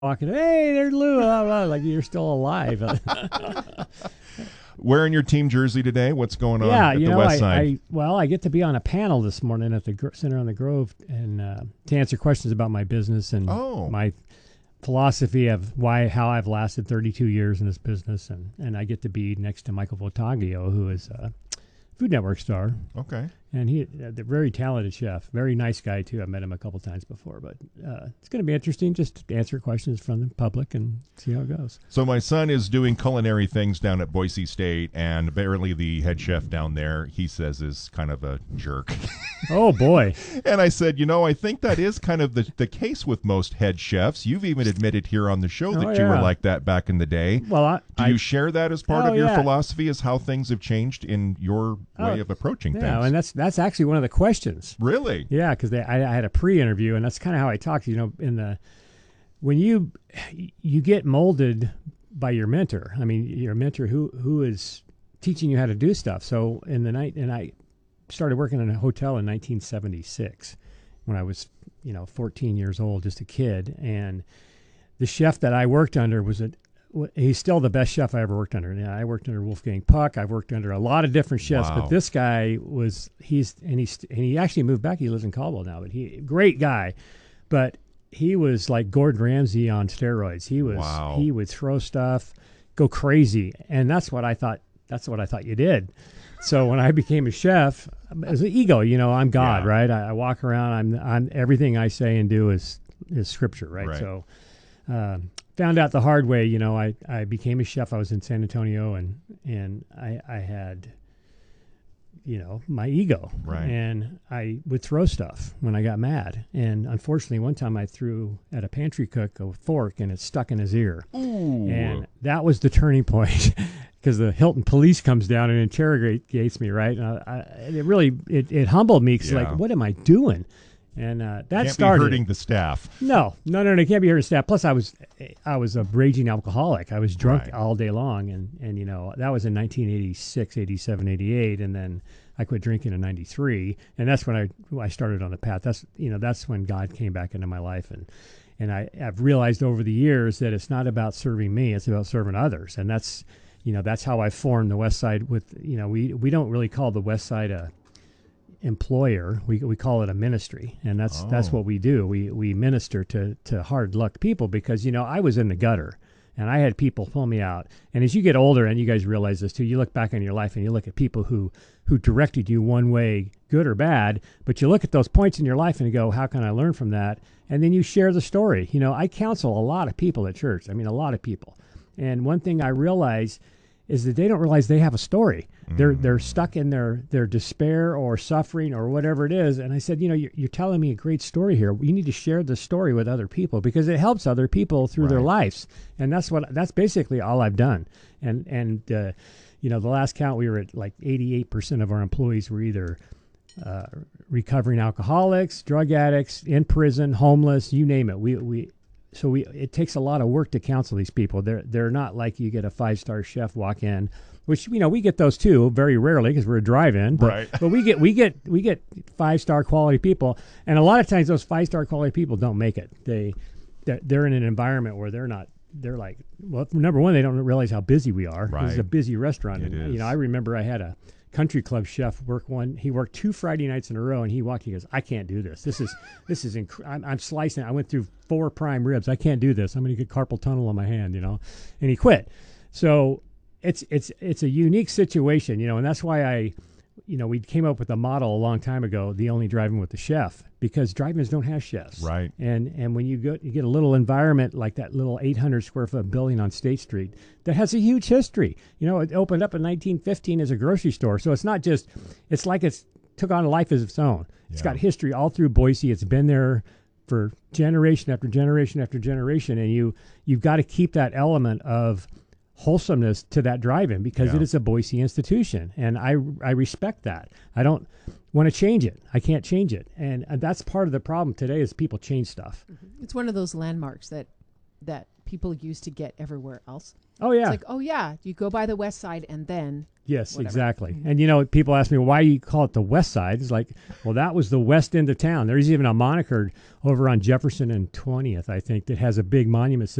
walking, hey, there's Lou, like you're still alive. Wearing your team jersey today. What's going on Yeah, at the West Side? I get to be on a panel this morning at the Center on the Grove and to answer questions about my business and my philosophy of how I've lasted 32 years in this business, and I get to be next to Michael Votaggio, who is a Food Network star. Okay. And he, a very talented chef, very nice guy too. I've met him a couple times before, but it's going to be interesting just to answer questions from the public and see how it goes. So my son is doing culinary things down at Boise State, and apparently the head chef down there, he says, is kind of a jerk. Oh, boy. And I said, I think that is kind of the case with most head chefs. You've even admitted here on the show that you were like that back in the day. Well, Do you share that as part of your philosophy, as how things have changed in your way of approaching things? Yeah, and that's actually one of the questions. Really? Yeah, because I had a pre-interview, and that's kind of how I talked. When you get molded by your mentor. I mean, your mentor who is teaching you how to do stuff. So I started working in a hotel in 1976 when I was 14 years old, just a kid, and the chef that I worked under he's still the best chef I ever worked under. Yeah, I worked under Wolfgang Puck. I've worked under a lot of different chefs, but this guy he actually moved back. He lives in Caldwell now, but great guy, but he was like Gordon Ramsay on steroids. He would throw stuff, go crazy, and that's what I thought you did. So when I became a chef, as an ego, I'm God, right? I walk around. I'm everything I say and do is scripture, right? So. Found out the hard way, I became a chef. I was in San Antonio, and I had, my ego. Right. And I would throw stuff when I got mad. And unfortunately, one time I threw at a pantry cook a fork, and it stuck in his ear. Ooh. And that was the turning point, because the Hilton police comes down and interrogates me, right? And it humbled me, because like, what am I doing? And that can't started be hurting the staff. No, it can't be hurting staff. Plus, I was a raging alcoholic. I was drunk all day long, and that was in 1986, 87, 88, and then I quit drinking in 93, and that's when I started on the path. That's when God came back into my life, and I've realized over the years that it's not about serving me; it's about serving others, and that's how I formed the West Side. With we don't really call the West Side a employer, we call it a ministry, and that's what we do. We minister to hard luck people, because I was in the gutter and I had people pull me out. And as you get older, and you guys realize this too, you look back on your life and you look at people who directed you one way, good or bad, but you look at those points in your life and you go, how can I learn from that? And then you share the story. I counsel a lot of people at church. I mean, a lot of people. And one thing I realize is that they don't realize they have a story. They're stuck in their despair or suffering or whatever it is. And I said, you're telling me a great story here. You need to share the story with other people, because it helps other people through their lives. And that's basically all I've done. And the last count, we were at like 88% of our employees were either recovering alcoholics, drug addicts, in prison, homeless, you name it. It takes a lot of work to counsel these people. They're not like you get a 5-star chef walk in, which we get those too, very rarely, because we're a drive-in. But we get 5-star quality people, and a lot of times those 5-star quality people don't make it. They're in an environment where they're not. They're like, well, number one, they don't realize how busy we are. Right. This is a busy restaurant. It is. I remember I had a country club chef he worked 2 Friday nights in a row, and he goes, I can't do this. This is I'm slicing. I went through 4 prime ribs. I can't do this. I'm going to get carpal tunnel on my hand, and he quit. So it's a unique situation, and that's why we came up with a model a long time ago, the only drive-in with the chef, because drive-ins don't have chefs. Right. And when you get a little environment like that little 800 square foot building on State Street that has a huge history. It opened up in 1915 as a grocery store. So it's not just, it's like it's took on a life of its own. It's got history all through Boise. It's been there for generation after generation after generation. And you've got to keep that element of wholesomeness to that drive-in, because it is a Boise institution, and I respect that. I don't want to change it. I can't change it, and that's part of the problem today is people change stuff. It's one of those landmarks that people use to get everywhere else. Oh yeah, it's like, oh yeah, you go by the West Side and then Yes, whatever. exactly. And people ask me why you call it the West Side. It's like, well, that was the west end of town. There's even a moniker over on Jefferson and 20th, I think, that has a big monument